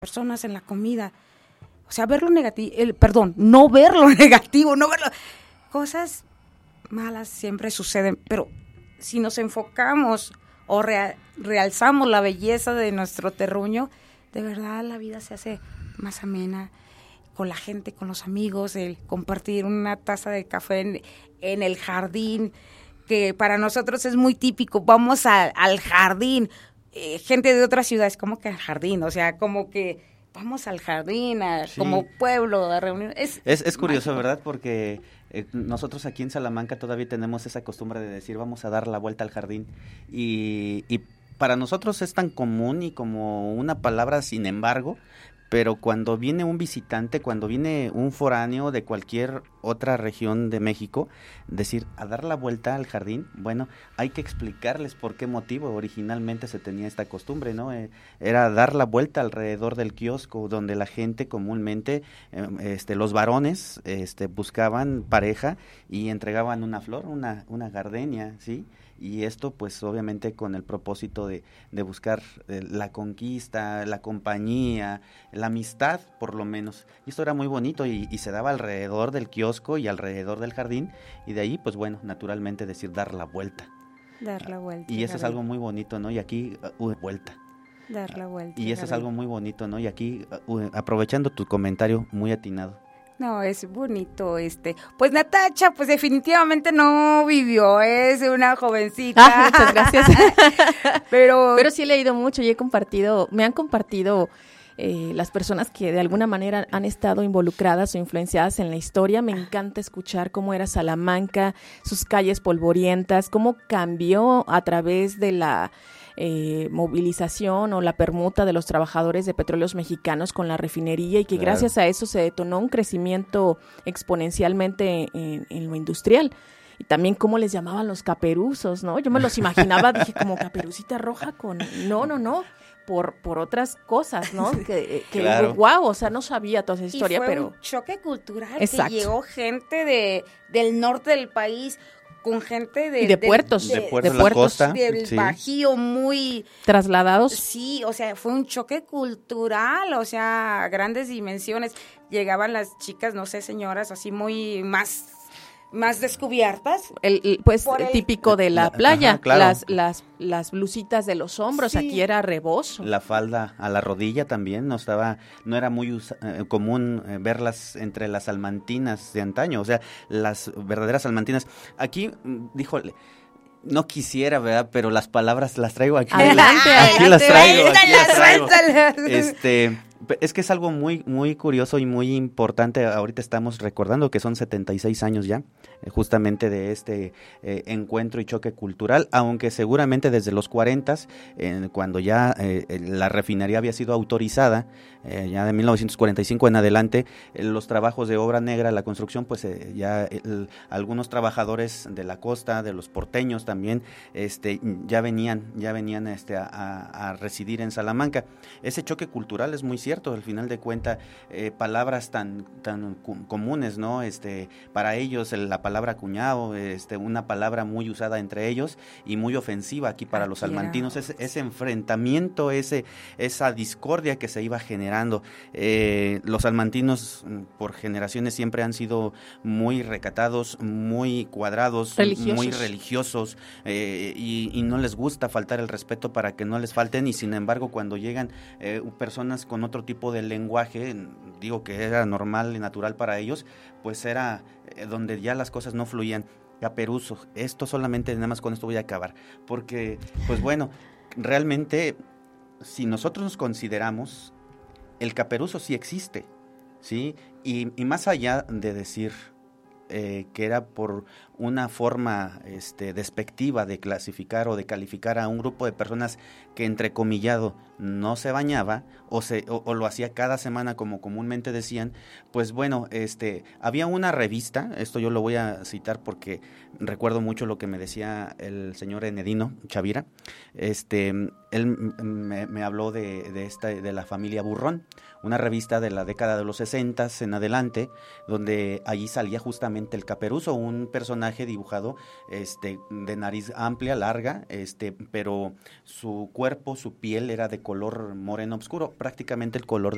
personas en la comida. O sea, ver lo negativo, no ver lo negativo, no verlo. Cosas malas siempre suceden, pero si nos enfocamos o realzamos la belleza de nuestro terruño, de verdad la vida se hace más amena, con la gente, con los amigos, el compartir una taza de café en el jardín, que para nosotros es muy típico, vamos al jardín, gente de otras ciudades, como que al jardín, o sea, como que vamos al jardín, sí, como pueblo, a reunir. Es curioso, ¿verdad? Porque nosotros aquí en Salamanca todavía tenemos esa costumbre de decir vamos a dar la vuelta al jardín y para nosotros es tan común y como una palabra, sin embargo, pero cuando viene un visitante, cuando viene un foráneo de cualquier otra región de México, decir, a dar la vuelta al jardín, bueno, hay que explicarles por qué motivo originalmente se tenía esta costumbre, ¿no? Era dar la vuelta alrededor del kiosco, donde la gente comúnmente, los varones, buscaban pareja y entregaban una flor, una gardenia, ¿sí? Y esto pues obviamente con el propósito de buscar la conquista, la compañía, la amistad por lo menos. Y esto era muy bonito y se daba alrededor del kiosco y alrededor del jardín y de ahí pues bueno, naturalmente decir dar la vuelta. Dar la vuelta. Y eso es algo muy bonito, ¿no? Y aquí vuelta. Dar la vuelta. Y eso es algo muy bonito, ¿no? Y aquí aprovechando tu comentario muy atinado. No, es bonito, Pues Natacha, pues definitivamente no vivió, es una jovencita. Muchas gracias. Pero sí he leído mucho y me han compartido las personas que de alguna manera han estado involucradas o influenciadas en la historia. Me encanta escuchar cómo era Salamanca, sus calles polvorientas, cómo cambió a través de la movilización o la permuta de los trabajadores de petróleos mexicanos con la refinería y que claro, gracias a eso se detonó un crecimiento exponencialmente en lo industrial. Y también cómo les llamaban los caperuzos, ¿no? Yo me los imaginaba, dije, como caperucita roja con... No, por otras cosas, ¿no? Que claro, wow, o sea, no sabía toda esa historia, y fue pero... un choque cultural. Exacto. Que llegó gente del norte del país con gente de puertos, de puertos, costa, del sí, Bajío, muy trasladados. Sí, o sea, fue un choque cultural, o sea, grandes dimensiones. Llegaban las chicas, no sé, señoras, así muy más descubiertas. Pues típico de la playa, ajá, claro, las blusitas de los hombros, sí, aquí era rebozo. La falda a la rodilla también no era muy común verlas entre las salmantinas de antaño, o sea, las verdaderas salmantinas. Aquí, díjole, no quisiera, ¿verdad? Pero las palabras las traigo aquí. Adelante, aquí las traigo. Suéltalas. Es que es algo muy, muy curioso y muy importante. Ahorita estamos recordando que son 76 años ya, justamente de este encuentro y choque cultural, aunque seguramente desde los 40, cuando ya la refinería había sido autorizada, ya de 1945 en adelante, los trabajos de obra negra, la construcción, pues algunos trabajadores de la costa, de los porteños también, ya venían a residir en Salamanca. Ese choque cultural es muy cierto, al final de cuentas, palabras tan comunes, ¿no? Para ellos la palabra cuñado, una palabra muy usada entre ellos y muy ofensiva aquí para los salmantinos, ese enfrentamiento, esa discordia que se iba generando. Los salmantinos por generaciones siempre han sido muy recatados, muy cuadrados, muy religiosos, y no les gusta faltar el respeto para que no les falten, y sin embargo cuando llegan personas con otro tipo de lenguaje, digo que era normal y natural para ellos, pues era donde ya las cosas no fluían. Caperuso, esto solamente, nada más con esto voy a acabar, porque pues bueno, realmente si nosotros nos consideramos, el caperuso sí existe, ¿sí? Y más allá de decir que era por una forma despectiva de clasificar o de calificar a un grupo de personas que entrecomillado no se bañaba o lo hacía cada semana como comúnmente decían, pues bueno, había una revista, esto yo lo voy a citar porque recuerdo mucho lo que me decía el señor Enedino Chavira, él me habló de la familia Burrón, una revista de la década de los 60 en adelante, donde allí salía justamente el caperuzo, un personaje dibujado de nariz amplia, larga, pero su cuerpo, su piel era de color moreno oscuro, prácticamente el color